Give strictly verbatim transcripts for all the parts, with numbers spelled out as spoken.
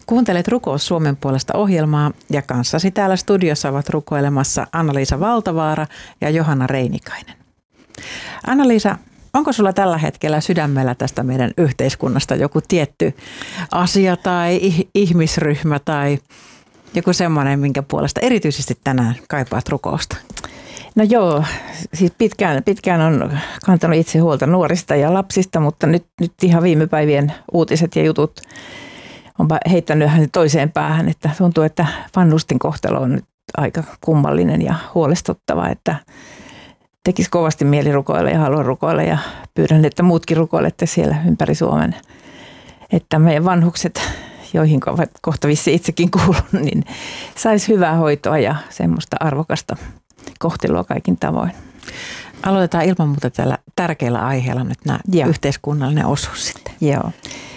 Kuuntelet Rukous Suomen puolesta -ohjelmaa ja kanssasi täällä studiossa ovat rukoilemassa Anna-Liisa Valtavaara ja Johanna Reinikainen. Anna-Liisa, onko sulla tällä hetkellä sydämellä tästä meidän yhteiskunnasta joku tietty asia tai ihmisryhmä tai joku semmoinen, minkä puolesta erityisesti tänään kaipaat rukousta? No joo, siis pitkään, pitkään on kantanut itse huolta nuorista ja lapsista, mutta nyt, nyt ihan viime päivien uutiset ja jutut on heittänyt hänen toiseen päähän, että tuntuu, että vanhusten kohtalo on nyt aika kummallinen ja huolestuttava, että tekisi kovasti mieli rukoilla ja haluan rukoilla ja pyydän, että muutkin rukoilette siellä ympäri Suomen, että meidän vanhukset, joihin kohta vissi itsekin kuulun, niin saisi hyvää hoitoa ja semmoista arvokasta kohtelua kaikin tavoin. Aloitetaan ilman muuta tällä tärkeällä aiheella nyt nämä Joo. yhteiskunnallinen osuus sitten. Joo.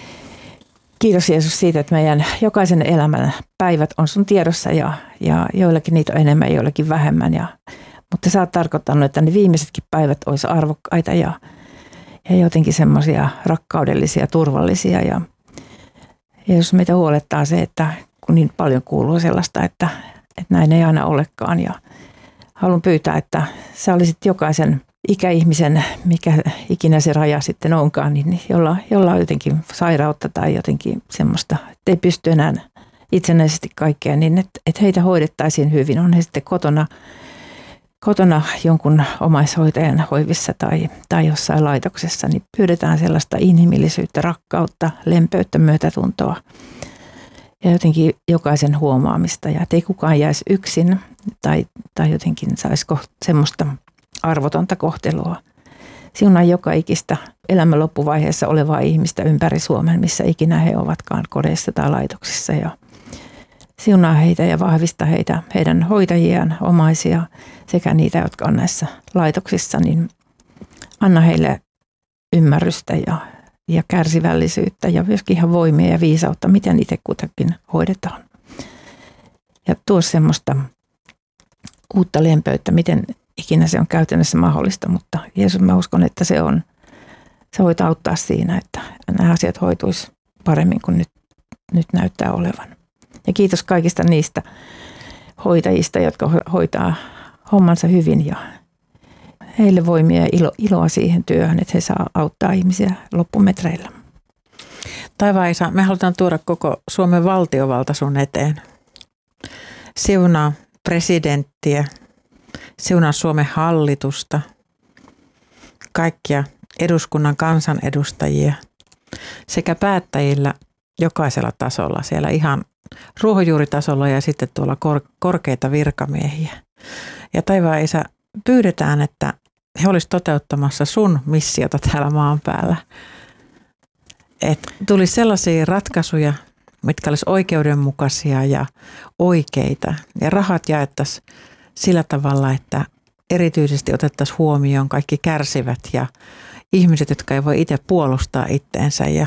Kiitos Jeesus siitä, että meidän jokaisen elämän päivät on sun tiedossa ja, ja joillakin niitä on enemmän, joillakin vähemmän. Ja, mutta sä oot tarkoittanut, että ne viimeisetkin päivät olisi arvokkaita ja, ja jotenkin semmoisia rakkaudellisia, turvallisia. Ja, ja jos meitä huolettaa se, että kun niin paljon kuuluu sellaista, että, että näin ei aina olekaan. Ja haluan pyytää, että sä olisit jokaisen ikäihmisen, mikä ikinä se raja sitten onkaan, niin jolla, jolla on jotenkin sairautta tai jotenkin semmoista, että ei pysty enää itsenäisesti kaikkeen, niin että, että heitä hoidettaisiin hyvin. On he sitten kotona, kotona jonkun omaishoitajan hoivissa tai, tai jossain laitoksessa, niin pyydetään sellaista inhimillisyyttä, rakkautta, lempeyttä, myötätuntoa ja jotenkin jokaisen huomaamista. Ja ettei kukaan jäisi yksin tai, tai jotenkin saisi semmoista arvotonta kohtelua. Siunaa joka ikistä elämän loppuvaiheessa olevaa ihmistä ympäri Suomen, missä ikinä he ovatkaan kodeissa tai laitoksissa. Ja siunaa heitä ja vahvista heitä, heidän hoitajiaan, omaisia sekä niitä, jotka on näissä laitoksissa, niin anna heille ymmärrystä ja, ja kärsivällisyyttä ja myöskin ihan voimia ja viisautta, miten itse kutakin hoidetaan. Ja tuo semmoista uutta lempöyttä, miten ikinä se on käytännössä mahdollista, mutta Jeesus, mä uskon, että se on, sä voit auttaa siinä, että nämä asiat hoituisi paremmin kuin nyt, nyt näyttää olevan. Ja kiitos kaikista niistä hoitajista, jotka hoitaa hommansa hyvin ja heille voimia ja ilo, iloa siihen työhön, että he saa auttaa ihmisiä loppumetreillä. Taivaan Isä, me halutaan tuoda koko Suomen valtiovalta sun eteen. Siunaa presidenttiä. Siunaa Suomen hallitusta, kaikkia eduskunnan kansanedustajia sekä päättäjillä jokaisella tasolla, siellä ihan ruohonjuuritasolla ja sitten tuolla kor- korkeita virkamiehiä. Ja taivaan Isä, pyydetään, että he olisivat toteuttamassa sun missiota täällä maan päällä. Että tulisi sellaisia ratkaisuja, mitkä olisi oikeudenmukaisia ja oikeita ja rahat jaettaisiin sillä tavalla, että erityisesti otettaisiin huomioon kaikki kärsivät ja ihmiset, jotka ei voi itse puolustaa itteensä ja,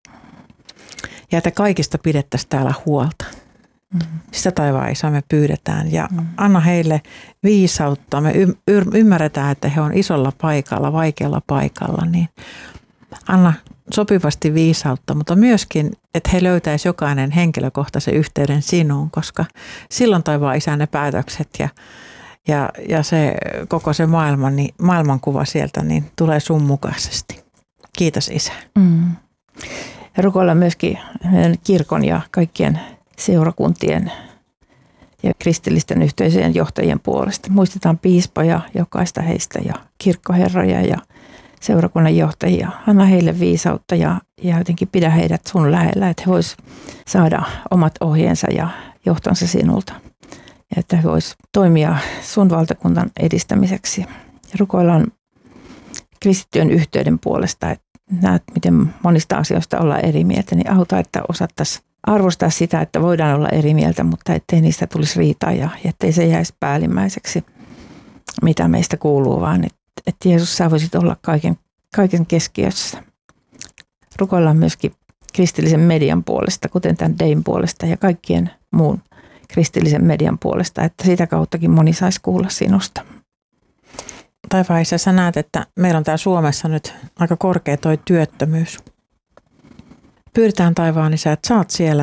ja että kaikista pidettäisiin täällä huolta. Mm-hmm. Sitä taivaan Isä me pyydetään ja mm-hmm. anna heille viisautta. Me y- y- ymmärretään, että he on isolla paikalla, vaikealla paikalla, niin anna sopivasti viisautta, mutta myöskin, että he löytäisivät jokainen henkilökohtaisen yhteyden sinuun, koska silloin taivaan Isä ne päätökset ja, ja, ja se koko se maailman, niin maailmankuva sieltä niin tulee sun mukaisesti. Kiitos Isä. Mm. Ja rukoillaan myöskin kirkon ja kaikkien seurakuntien ja kristillisten yhteisöjen johtajien puolesta. Muistetaan piispoja, jokaista heistä ja kirkkoherroja ja seurakunnan johtajia. Anna heille viisautta ja, ja jotenkin pidä heidät sun lähellä, että he vois saada omat ohjeensa ja johtonsa sinulta. Ja että he vois toimia sun valtakunnan edistämiseksi. Ja rukoillaan kristittyjen yhteyden puolesta, että näet, miten monista asioista ollaan eri mieltä, niin auta, että osattaisiin arvostaa sitä, että voidaan olla eri mieltä, mutta ettei niistä tulisi riitaa ja ettei se jäisi päällimmäiseksi, mitä meistä kuuluu, vaan että että Jeesus, sä voisit olla kaiken, kaiken keskiössä. Rukoillaan myöskin kristillisen median puolesta, kuten tämän Dein puolesta ja kaikkien muun kristillisen median puolesta, että sitä kauttakin moni saisi kuulla sinusta. Taivaan Isä, sä näet, että meillä on täällä Suomessa nyt aika korkea toi työttömyys. Pyydetään taivaan Isä, että sä oot siellä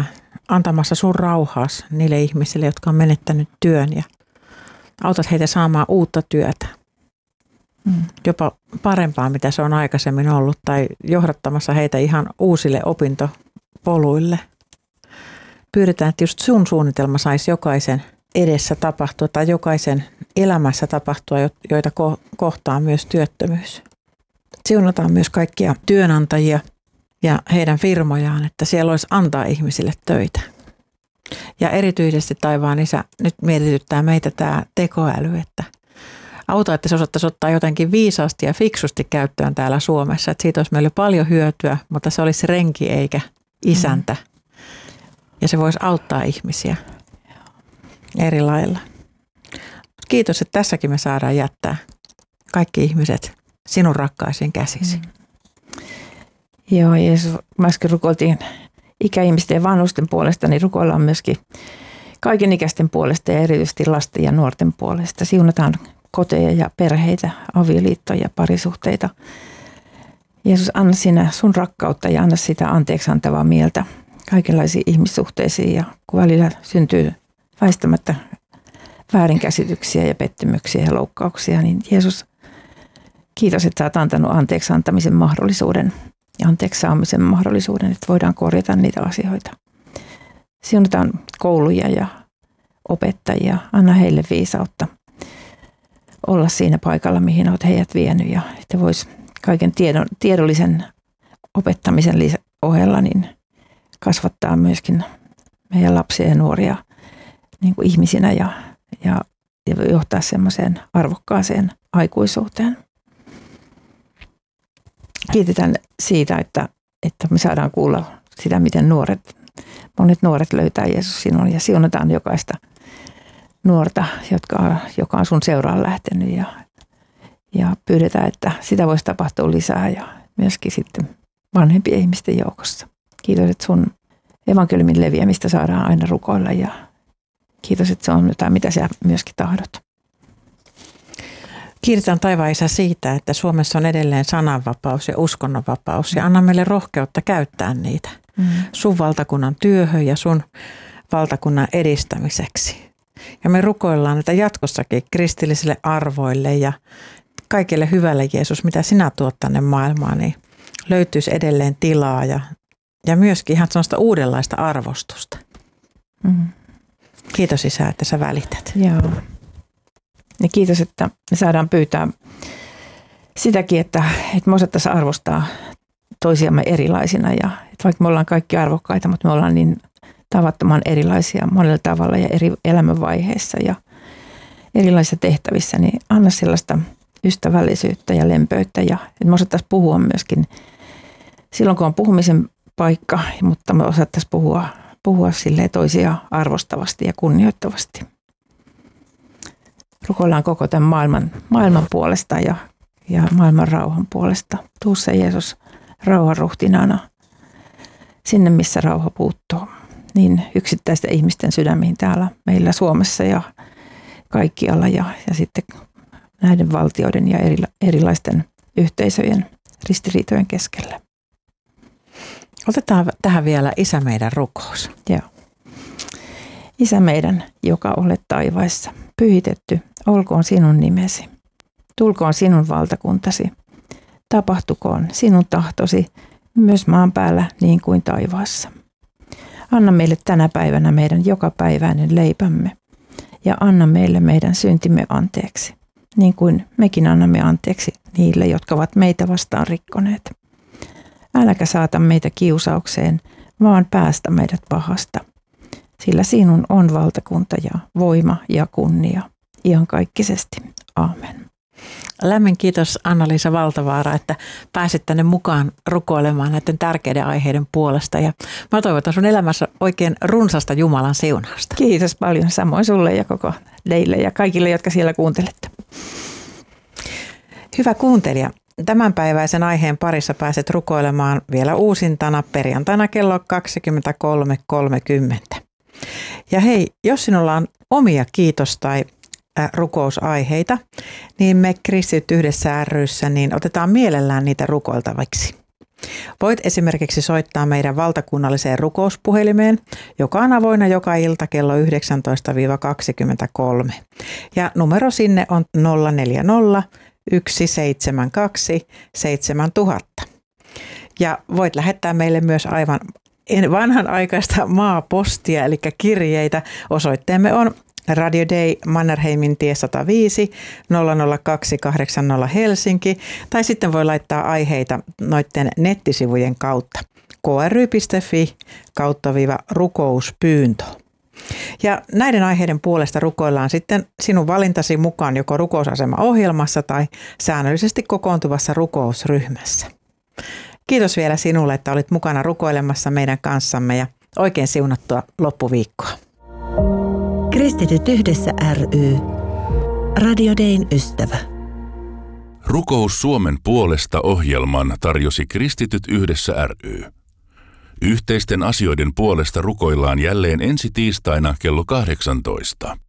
antamassa sun rauhaas niille ihmisille, jotka on menettänyt työn ja autat heitä saamaan uutta työtä. Mm. Jopa parempaa, mitä se on aikaisemmin ollut, tai johdattamassa heitä ihan uusille opintopoluille. Pyydetään, että just sun suunnitelma saisi jokaisen edessä tapahtua tai jokaisen elämässä tapahtua, joita ko- kohtaa myös työttömyys. Siunataan myös kaikkia työnantajia ja heidän firmojaan, että siellä olisi antaa ihmisille töitä. Ja erityisesti taivaan Isä, nyt mietityttää meitä tämä tekoäly, että auta, että se osattaisi ottaa jotenkin viisaasti ja fiksusti käyttöön täällä Suomessa. Että siitä olisi meille paljon hyötyä, mutta se olisi renki eikä isäntä. Mm. Ja se voisi auttaa ihmisiä eri lailla. Kiitos, että tässäkin me saadaan jättää kaikki ihmiset sinun rakkaisiin käsisi. Mm. Joo, Jeesus, mä äsken rukoiltiin ikäihmisten ja vanhusten puolesta, niin rukoillaan myöskin kaikenikäisten puolesta ja erityisesti lasten ja nuorten puolesta. Siunataan koteja ja perheitä, avioliittoja, parisuhteita. Jeesus, anna sinä sun rakkautta ja anna sitä anteeksi antavaa mieltä kaikenlaisiin ihmissuhteisiin. Ja kun välillä syntyy väistämättä väärinkäsityksiä ja pettymyksiä ja loukkauksia, niin Jeesus, kiitos, että sä oot antanut anteeksi antamisen mahdollisuuden ja anteeksi saamisen mahdollisuuden, että voidaan korjata niitä asioita. Siunataan kouluja ja opettajia, anna heille viisautta olla siinä paikalla, mihin olet heidät vienyt, ja että vois kaiken tiedon, tiedollisen opettamisen ohella niin kasvattaa myöskin meidän lapsia ja nuoria niin kuin ihmisinä ja, ja, ja johtaa semmoiseen arvokkaaseen aikuisuuteen. Kiitetään siitä, että, että me saadaan kuulla sitä, miten nuoret, monet nuoret löytää Jeesus sinun, ja siunataan jokaista nuorta, jotka, joka on sun seuraan lähtenyt, ja, ja pyydetään, että sitä voisi tapahtua lisää ja myöskin sitten vanhempien ihmisten joukossa. Kiitos, että sun evankeliumin leviämistä saadaan aina rukoilla, ja kiitos, että se on jotain, mitä sä myöskin tahdot. Kiitetään taivaan Isä siitä, että Suomessa on edelleen sananvapaus ja uskonnonvapaus, ja anna meille rohkeutta käyttää niitä mm. sun valtakunnan työhön ja sun valtakunnan edistämiseksi. Ja me rukoillaan, että jatkossakin kristillisille arvoille ja kaikille hyvälle, Jeesus, mitä sinä tuot tänne maailmaan, niin löytyisi edelleen tilaa ja, ja myöskin ihan sellaista uudenlaista arvostusta. Mm. Kiitos Isä, että sä välität. Joo. Ja kiitos, että me saadaan pyytää sitäkin, että, että me osattaisiin arvostaa toisiamme erilaisina. Ja, että vaikka me ollaan kaikki arvokkaita, mutta me ollaan niin tavattoman erilaisia monella tavalla ja eri elämänvaiheissa ja erilaisissa tehtävissä, niin anna sellaista ystävällisyyttä ja lempöyttä. Ja että me osattaisiin puhua myöskin silloin, kun on puhumisen paikka, mutta me osattaisiin puhua, puhua silleen toisia arvostavasti ja kunnioittavasti. Rukoillaan koko tämän maailman, maailman puolesta ja, ja maailman rauhan puolesta. Tuu se Jeesus rauhan ruhtinaana sinne, missä rauha puuttuu. Niin yksittäisten ihmisten sydämiin täällä meillä Suomessa ja kaikkialla ja, ja sitten näiden valtioiden ja eri, erilaisten yhteisöjen ristiriitojen keskellä. Otetaan tähän vielä Isä meidän rukous. Joo. Isä meidän, joka olet taivaissa, pyhitetty, olkoon sinun nimesi. Tulkoon sinun valtakuntasi. Tapahtukoon sinun tahtosi myös maan päällä niin kuin taivaassa. Anna meille tänä päivänä meidän jokapäiväinen leipämme ja anna meille meidän syntimme anteeksi, niin kuin mekin annamme anteeksi niille, jotka ovat meitä vastaan rikkoneet. Äläkä saata meitä kiusaukseen, vaan päästä meidät pahasta. Sillä sinun on valtakunta ja voima ja kunnia iankaikkisesti. Aamen. Lämmin kiitos Anna-Liisa Valtavaara, että pääsit tänne mukaan rukoilemaan näiden tärkeiden aiheiden puolesta. Ja mä toivotan sun elämässä oikein runsasta Jumalan siunausta. Kiitos paljon, samoin sulle ja koko teille ja kaikille, jotka siellä kuuntelette. Hyvä kuuntelija, tämänpäiväisen aiheen parissa pääset rukoilemaan vielä uusintana perjantaina kello kaksikymmentäkolme kolmekymmentä. Ja hei, jos sinulla on omia kiitos- tai rukousaiheita, niin me Kristityt yhdessä ry:ssä niin otetaan mielellään niitä rukoiltaviksi. Voit esimerkiksi soittaa meidän valtakunnalliseen rukouspuhelimeen, joka on avoinna joka ilta kello yhdeksäntoista kaksikymmentäkolme. Ja numero sinne on nolla neljä nolla yksi seitsemän kaksi seitsemän nolla nolla nolla. Ja voit lähettää meille myös aivan vanhanaikaista maapostia, eli kirjeitä. Osoitteemme on Radio Day, Mannerheimin tie sata viisi nolla nolla kaksi kahdeksankymmentä Helsinki, tai sitten voi laittaa aiheita noiden nettisivujen kautta k r y piste f i kautta viiva rukouspyyntö. Ja näiden aiheiden puolesta rukoillaan sitten sinun valintasi mukaan joko rukousasema-ohjelmassa tai säännöllisesti kokoontuvassa rukousryhmässä. Kiitos vielä sinulle, että olit mukana rukoilemassa meidän kanssamme ja oikein siunattua loppuviikkoa. Kristityt yhdessä ry. Radio Dayn ystävä. Rukous Suomen puolesta -ohjelman tarjosi Kristityt yhdessä ry. Yhteisten asioiden puolesta rukoillaan jälleen ensi tiistaina kello kahdeksantoista.